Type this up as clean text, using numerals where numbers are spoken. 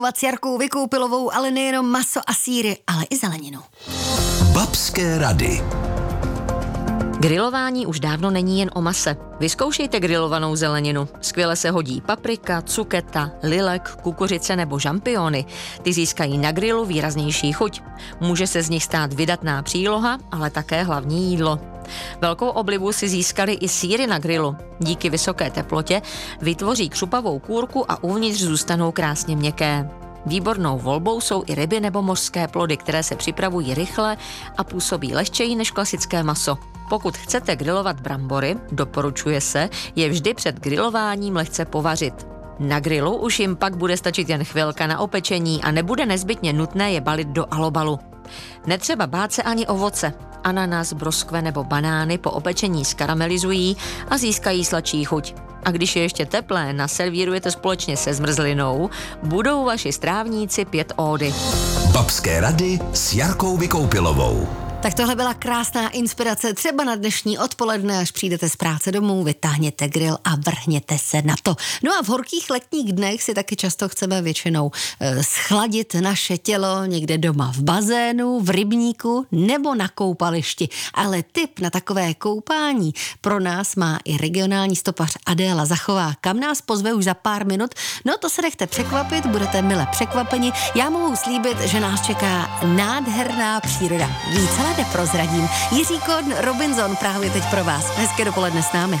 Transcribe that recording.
S Jarkou Vykoupilovou, ale nejenom maso a sýry, ale i zeleninu. Babské rady. Grilování už dávno není jen o mase. Vyzkoušejte grilovanou zeleninu. Skvěle se hodí paprika, cuketa, lilek, kukuřice nebo žampiony. Ty získají na grilu výraznější chuť. Může se z nich stát vydatná příloha, ale také hlavní jídlo. Velkou oblibu si získali i sýry na grilu. Díky vysoké teplotě vytvoří křupavou kůrku a uvnitř zůstanou krásně měkké. Výbornou volbou jsou i ryby nebo mořské plody, které se připravují rychle a působí lehčeji než klasické maso. Pokud chcete grilovat brambory, doporučuje se je vždy před grilováním lehce povařit. Na grilu už jim pak bude stačit jen chvilka na opečení a nebude nezbytně nutné je balit do alobalu. Netřeba bát se ani ovoce. Ananas, broskve nebo banány po opečení skaramelizují a získají sladší chuť. A když je ještě teplé naservírujete společně se zmrzlinou, budou vaši strávníci pět ódy. Babské rady s Jarkou Vykoupilovou. Tak tohle byla krásná inspirace třeba na dnešní odpoledne, až přijdete z práce domů, vytáhněte grill a vrhněte se na to. No a v horkých letních dnech si taky často chceme většinou schladit naše tělo někde doma v bazénu, v rybníku nebo na koupališti. Ale tip na takové koupání pro nás má i regionální stopař Adéla Zachová. Kam nás pozve už za pár minut? No to se nechte překvapit, budete mile překvapeni. Já mohu slíbit, že nás čeká nádherná příroda. Více neprozradím. Jiří Kohn, Robinson právě teď pro vás. Hezké dopoledne s námi.